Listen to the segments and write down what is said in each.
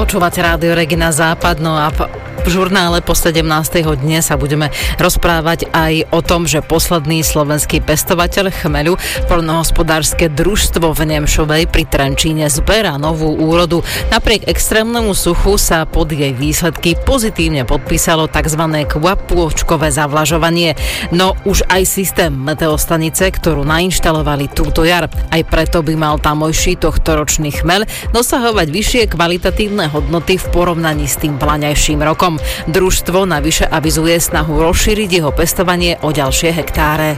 Počúvate Rádio Regina Západ, no a v žurnále po 17. dne sa budeme rozprávať aj o tom, že posledný slovenský pestovateľ chmeľu, poľnohospodárske družstvo v Nemšovej pri Trenčíne zberá novú úrodu. Napriek extrémnemu suchu sa pod jej výsledky pozitívne podpísalo tzv. Kvapôčkové zavlažovanie. No už aj systém meteostanice, ktorú nainštalovali túto jar. Aj preto by mal tamojší tohtoročný chmeľ dosahovať vyššie kvalitatívne hodnoty v porovnaní s tým plaňajším rokom. Družstvo navyše avizuje snahu rozšíriť jeho pestovanie o ďalšie hektáre.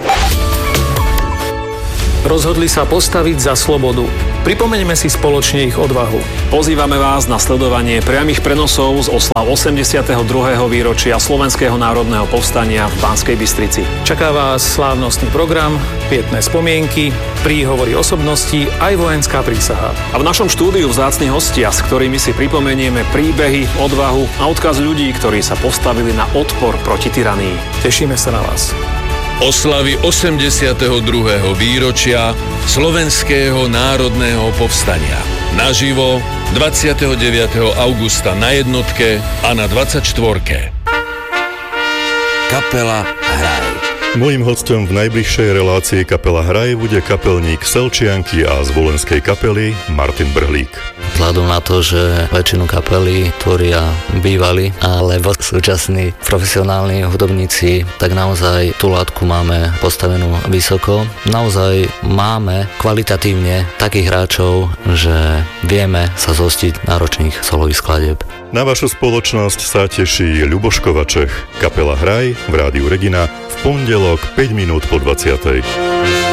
Rozhodli sa postaviť za slobodu. Pripomeňme si spoločne ich odvahu. Pozývame vás na sledovanie priamych prenosov z oslav 82. výročia Slovenského národného povstania v Banskej Bystrici. Čaká vás slávnostný program, pietné spomienky, príhovory osobností aj vojenská prísaha. A v našom štúdiu vzácni hostia, s ktorými si pripomenieme príbehy, odvahu a odkaz ľudí, ktorí sa postavili na odpor proti tyranii. Tešíme sa na vás. Oslavy 82. výročia Slovenského národného povstania. Naživo 29. augusta na Jednotke a na 24. Kapela Hraj. Mojím hosťom v najbližšej relácii Kapela Hraj bude kapelník Selčianky a Zvolenskej kapely Martin Brhlík. Vzhľadom na to, že väčšinu kapely tvoria bývali, alebo súčasní profesionálni hudobníci, tak naozaj tú látku máme postavenú vysoko. Naozaj máme kvalitatívne takých hráčov, že vieme sa zhostiť náročných solových skladieb. Na vašu spoločnosť sa teší Ľuboš Kovačech. Kapela Hraj v Rádiu Regina v pondelok 5 minút po 20.